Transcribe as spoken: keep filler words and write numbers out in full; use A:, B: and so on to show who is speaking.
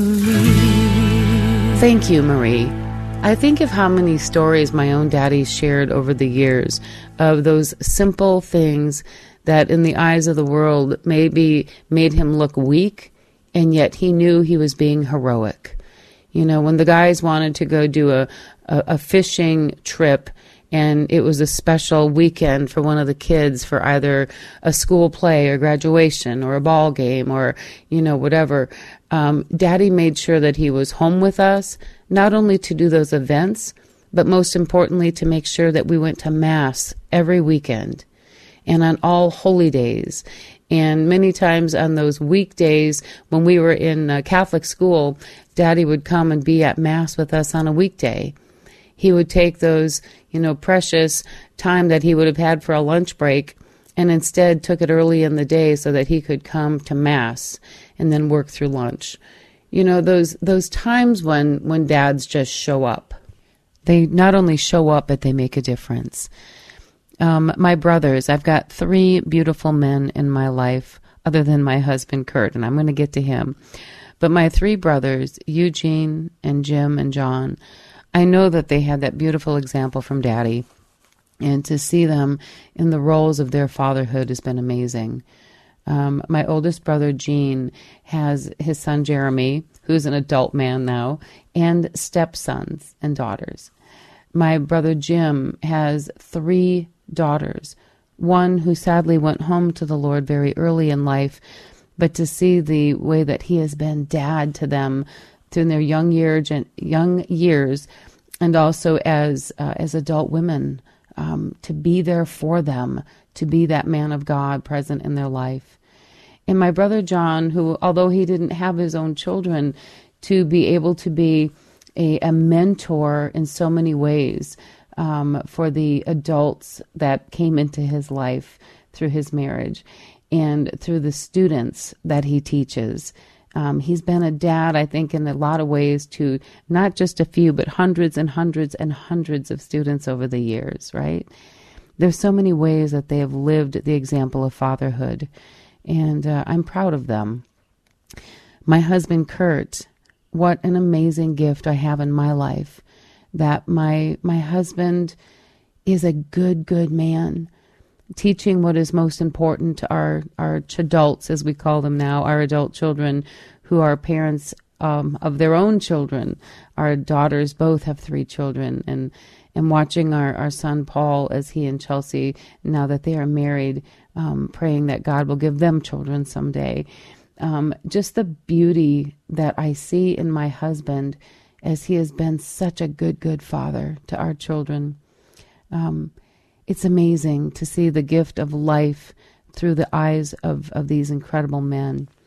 A: Thank you, Marie. I think of how many stories my own daddy shared over the years of those simple things that in the eyes of the world maybe made him look weak, and yet he knew he was being heroic. You know, when the guys wanted to go do a, a, a fishing trip, and it was a special weekend for one of the kids for either a school play or graduation or a ball game or, you know, whatever, um, Daddy made sure that he was home with us, not only to do those events, but most importantly to make sure that we went to Mass every weekend and on all holy days. And many times on those weekdays when we were in uh, Catholic school, Daddy would come and be at Mass with us on a weekday. He would take those, you know, precious time that he would have had for a lunch break and instead took it early in the day so that he could come to Mass and then work through lunch. You know, those those times when, when dads just show up. They not only show up, but they make a difference. Um, my brothers, I've got three beautiful men in my life other than my husband, Kurt, and I'm going to get to him. But my three brothers, Eugene and Jim and John, I know that they had that beautiful example from Daddy, and to see them in the roles of their fatherhood has been amazing. Um, my oldest brother, Gene, has his son, Jeremy, who's an adult man now, and stepsons and daughters. My brother, Jim, has three daughters, one who sadly went home to the Lord very early in life, but to see the way that he has been dad to them through their young years, young years, and also as uh, as adult women, um, to be there for them, to be that man of God present in their life. And my brother John, who, although he didn't have his own children, to be able to be a, a mentor in so many ways um, for the adults that came into his life through his marriage and through the students that he teaches. Um, he's been a dad, I think, in a lot of ways to not just a few, but hundreds and hundreds and hundreds of students over the years, right? There's so many ways that they have lived the example of fatherhood, and uh, I'm proud of them. My husband, Kurt, what an amazing gift I have in my life, that my my husband is a good, good man, teaching what is most important to our, our chadults, as we call them now, our adult children who are parents um, of their own children. Our daughters both have three children, and, and watching our, our son Paul as he and Chelsea, now that they are married, um, praying that God will give them children someday. Um, just the beauty that I see in my husband as he has been such a good, good father to our children. Um, It's amazing to see the gift of life through the eyes of, of these incredible men.